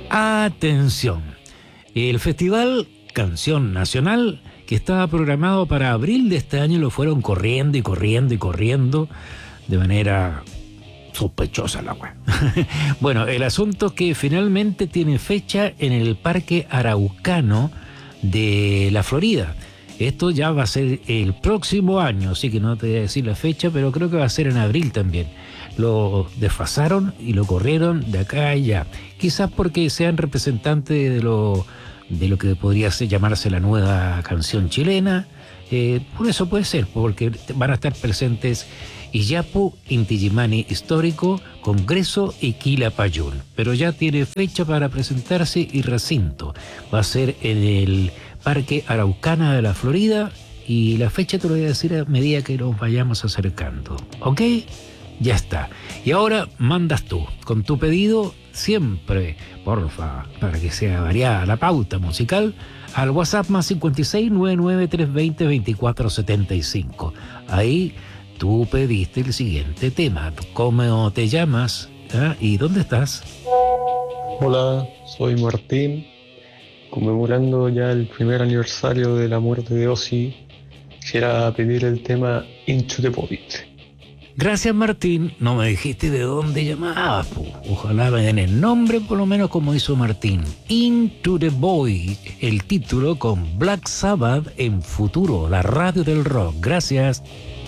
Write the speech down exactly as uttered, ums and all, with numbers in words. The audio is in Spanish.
Atención, el Festival Canción Nacional, que estaba programado para abril de este año, lo fueron corriendo y corriendo y corriendo de manera sospechosa la weá. Bueno, el asunto es que finalmente tiene fecha en el Parque Araucano de la Florida. Esto ya va a ser el próximo año, así que no te voy a decir la fecha, pero creo que va a ser en abril también. Lo desfasaron y lo corrieron de acá a allá. Quizás porque sean representantes de lo, de lo que podría ser, llamarse la nueva canción chilena. Eh, por eso puede ser, porque van a estar presentes Iyapu, Inti Illimani Histórico, Congreso y Quilapayún. Pero ya tiene fecha para presentarse y recinto. Va a ser en el Parque Araucana de la Florida y la fecha te lo voy a decir a medida que nos vayamos acercando. ¿Ok? Ya está. Y ahora mandas tú, con tu pedido, siempre, porfa, para que sea variada la pauta musical, al WhatsApp más cinco seis nueve nueve tres dos cero dos cuatro siete cinco. Ahí tú pediste el siguiente tema. ¿Cómo te llamas? ¿Ah? ¿Y dónde estás? Hola, soy Martín. Conmemorando ya el primer aniversario de la muerte de Ozzy, quisiera pedir el tema Into the Void. Gracias, Martín. No me dijiste de dónde llamabas, po. Ojalá me den el nombre, por lo menos como hizo Martín. Into the Void, el título con Black Sabbath en Futuro, la radio del rock. Gracias.